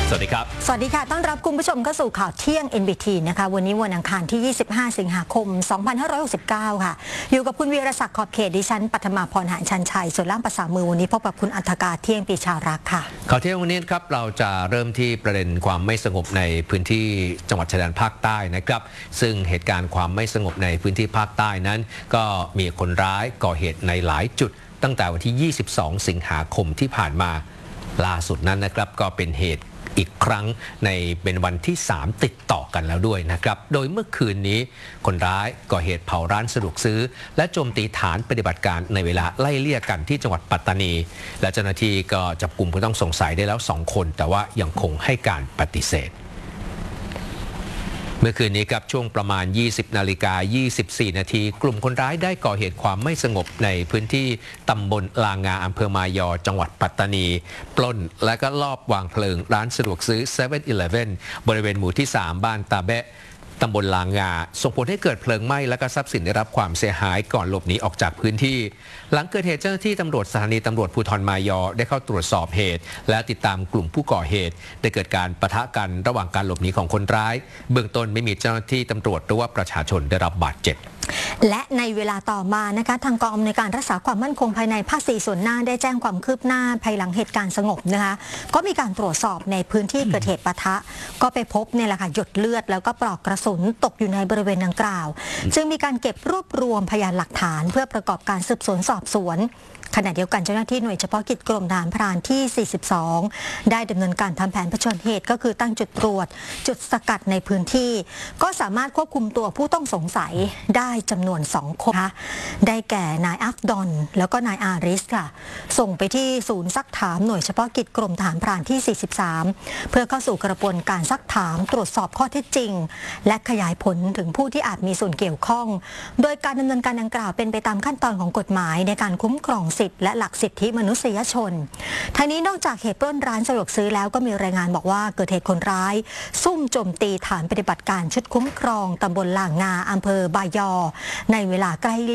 สวัสดีครับสวัสดีค่ะต้อนรับคุณผู้ชมเข้าสู่ข่าวเที่ยง NBT นะคะวันนี้วันอังคารที่ 25 สิงหาคม 2569 ค่ะอยู่กับคุณวีรศักดิ์ขอบเขตดิฉันปัทมาพรหานชันชัยส่วนล่ามภาษามือวันนี้พบกับคุณอัธกาเที่ยงปีชารักษ์ค่ะข่าวเที่ยงวันนี้ครับเราจะเริ่มที่ประเด็นความไม่สงบในพื้นที่จังหวัดชายแดนภาคใต้นะครับซึ่งเหตุการณ์ความไม่สงบในพื้นที่ภาคใต้นั้นก็มีคนร้ายก่อเหตุในหลายจุดตั้งแต่วันที่ 22 สิงหาคมที่ผ่านมาล่าสุดนั้นนะครับก็เป็นเหตุอีกครั้งในเป็นวันที่ 3 ติดต่อกันแล้วด้วยนะครับโดยเมื่อคืนนี้คนร้ายก่อเหตุเผาร้านสะดวกซื้อและโจมตีฐานปฏิบัติการในเวลาไล่เลี่ยกันที่จังหวัดปัตตานีและเจ้าหน้าที่ก็จับกลุ่มผู้ต้องสงสัยได้แล้ว2 คนแต่ว่ายังคงให้การปฏิเสธเมื่อคืนนี้ครับช่วงประมาณ 20:24 นาทีกลุ่มคนร้ายได้ก่อเหตุความไม่สงบในพื้นที่ตำบลลางาอำเภอมายอจังหวัดปัตตานีปล้นและก็ลอบวางเพลิงร้านสะดวกซื้อ 7-Eleven บริเวณหมู่ที่ 3 บ้านตาแบะตำบลลางาส่งผลให้เกิดเพลิงไหม้และก็ทรัพย์สินได้รับความเสียหายก่อนหลบหนีออกจากพื้นที่หลังเกิดเหตุเจ้าหน้าที่ตำรวจสถานีตำรวจภูธรมายอได้เข้าตรวจสอบเหตุและติดตามกลุ่มผู้ก่อเหตุได้เกิดการปะทะกันระหว่างการหลบหนีของคนร้ายเบื้องต้นไม่มีเจ้าหน้าที่ตำรวจหรือว่าประชาชนได้รับบาดเจ็บและในเวลาต่อมานะคะทางกองอำนวยการรักษาความมั่นคงภายในภาค 4 ส่วนหน้าได้แจ้งความคืบหน้าภายหลังเหตุการณ์สงบนะคะก็มีการตรวจสอบในพื้นที่เกิดเหตุปะทะก็ไปพบเนี่ยแหละค่ะหยดเลือดแล้วก็ปลอกกระสุนตกอยู่ในบริเวณดังกล่าวจึงมีการเก็บรวบรวมพยานหลักฐานเพื่อประกอบการสืบสวนสอบสวนขณะเดียวกันเจ้าหน้าที่หน่วยเฉพาะกิจกรมทหารพรานที่ 42 ได้ดำเนินการทำแผนเผชิญเหตุก็คือตั้งจุดตรวจจุดสกัดในพื้นที่ก็สามารถควบคุมตัวผู้ต้องสงสัยได้จำนวน2 คนได้แก่นายอัฟดอนแล้วก็นายอาริสค่ะส่งไปที่ศูนย์ซักถามหน่วยเฉพาะกิจกรมทหารพรานที่ 43 เพื่อเข้าสู่กระบวนการซักถามตรวจสอบข้อเท็จจริงและขยายผลถึงผู้ที่อาจมีส่วนเกี่ยวข้องโดยการดำเนินการดังกล่าวเป็นไปตามขั้นตอนของกฎหมายในการคุ้มครองสิทธิและหลักสิทธิมนุษยชนทั้งนี้นอกจากเหตุปล้นร้านสะดวกซื้อแล้วก็มีรายงานบอกว่าเกิดเหตุคนร้ายซุ่มโจมตีฐานปฏิบัติการชุดคุ้มครองตำบลลางาอำเภอบายอในเวลาใกล้